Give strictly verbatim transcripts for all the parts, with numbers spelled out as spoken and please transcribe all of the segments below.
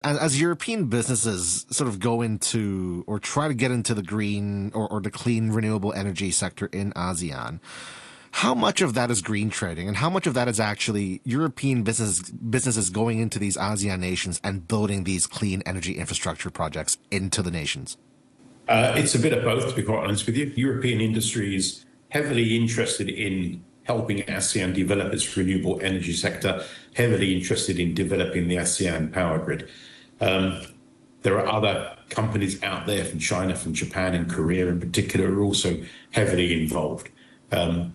As, as European businesses sort of go into or try to get into the green or, or the clean renewable energy sector in ASEAN, how much of that is green trading and how much of that is actually European business, businesses going into these ASEAN nations and building these clean energy infrastructure projects into the nations? Uh, it's a bit of both, to be quite honest with you. European industry is heavily interested in helping ASEAN develop its renewable energy sector, heavily interested in developing the ASEAN power grid. Um, there are other companies out there from China, from Japan and Korea in particular, who are also heavily involved. Um,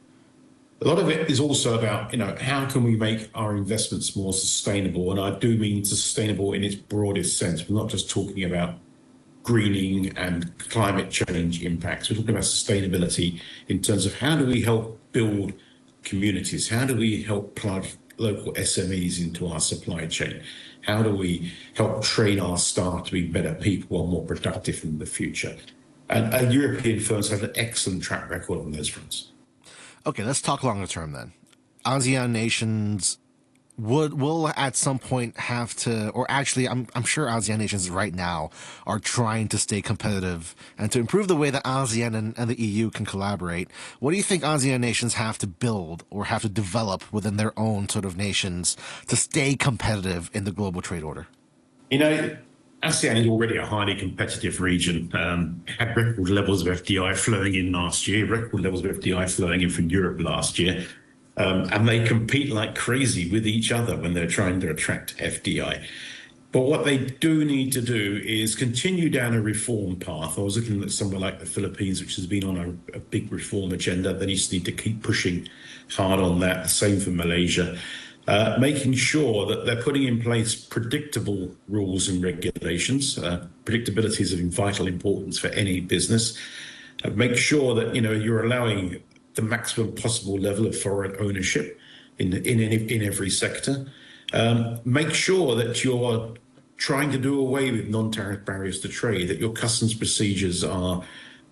a lot of it is also about, you know, how can we make our investments more sustainable? And I do mean sustainable in its broadest sense. We're not just talking about greening and climate change impacts. We're talking about sustainability in terms of how do we help build communities? How do we help plug local S M Es into our supply chain? How do we help train our staff to be better people and more productive in the future? And, and European firms have an excellent track record on those fronts. Okay, let's talk longer term then. ASEAN nations would will at some point have to, or actually, I'm I'm sure ASEAN nations right now are trying to stay competitive and to improve the way that ASEAN and, and the E U can collaborate. What do you think ASEAN nations have to build or have to develop within their own sort of nations to stay competitive in the global trade order? You know, ASEAN is already a highly competitive region. Um, had record levels of F D I flowing in last year, record levels of F D I flowing in from Europe last year. Um, and they compete like crazy with each other when they're trying to attract F D I. But what they do need to do is continue down a reform path. I was looking at somewhere like the Philippines, which has been on a, a big reform agenda. They just need to keep pushing hard on that. Same for Malaysia. Uh, making sure that they're putting in place predictable rules and regulations. Uh, predictability is of vital importance for any business. Uh, make sure that, you know, you're allowing the maximum possible level of foreign ownership in in in every sector. Um, make sure that you're trying to do away with non-tariff barriers to trade, that your customs procedures are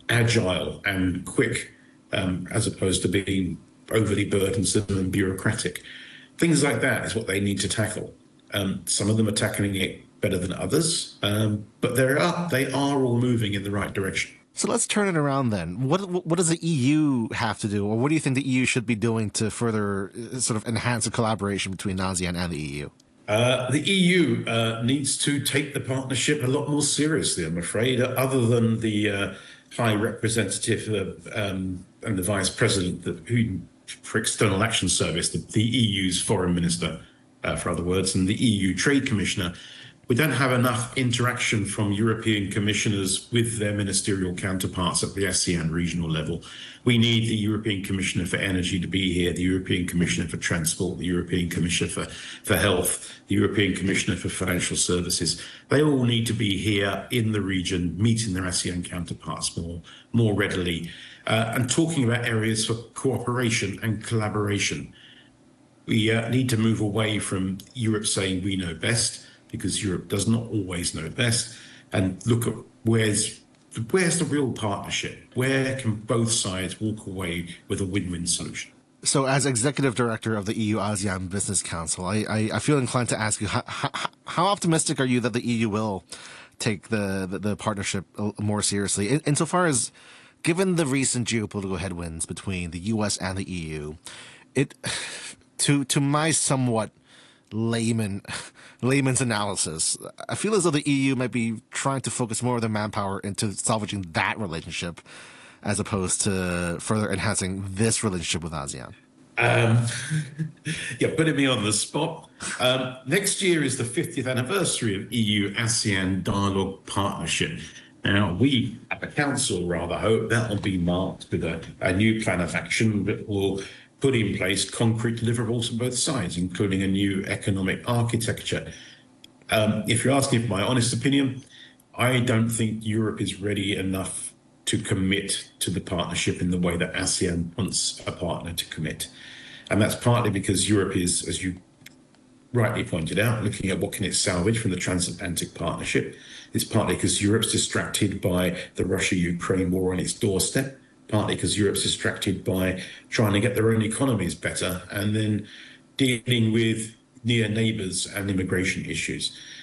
agile and quick, um, as opposed to being overly burdensome and bureaucratic. Things like that is what they need to tackle. Um, some of them are tackling it better than others, um, but they are they are all moving in the right direction. So let's turn it around then. What what does the E U have to do, or what do you think the E U should be doing to further uh, sort of enhance the collaboration between ASEAN and the E U? Uh, the E U uh, needs to take the partnership a lot more seriously, I'm afraid, other than the uh, High Representative uh, um, and the Vice President that, who, for External Action Service, the, the E U's Foreign Minister, uh, for other words, and the E U Trade Commissioner. We don't have enough interaction from European commissioners with their ministerial counterparts at the ASEAN regional level. We need the European Commissioner for Energy to be here, the European Commissioner for Transport, the European Commissioner for, for Health, the European Commissioner for Financial Services. They all need to be here in the region, meeting their ASEAN counterparts more, more readily, uh, and talking about areas for cooperation and collaboration. We uh, need to move away from Europe saying we know best, because Europe does not always know best, and look at where's where's the real partnership? Where can both sides walk away with a win-win solution? So as executive director of the E U-ASEAN Business Council, I, I, I feel inclined to ask you, how, how, how optimistic are you that the E U will take the, the, the partnership more seriously? In, insofar as, given the recent geopolitical headwinds between the U S and the E U, it to to my somewhat layman layman's analysis, I feel as though the E U might be trying to focus more of their manpower into salvaging that relationship as opposed to further enhancing this relationship with ASEAN. Um, you're putting me on the spot. Um, next year is the fiftieth anniversary of E U-ASEAN Dialogue Partnership. Now, we at the Council rather hope that will be marked with a, a new plan of action that will put in place concrete deliverables on both sides, including a new economic architecture. Um, if you're asking for my honest opinion, I don't think Europe is ready enough to commit to the partnership in the way that ASEAN wants a partner to commit. And that's partly because Europe is, as you rightly pointed out, looking at what can it salvage from the transatlantic partnership. It's partly because Europe's distracted by the Russia-Ukraine war on its doorstep, partly because Europe's distracted by trying to get their own economies better and then dealing with near neighbours and immigration issues.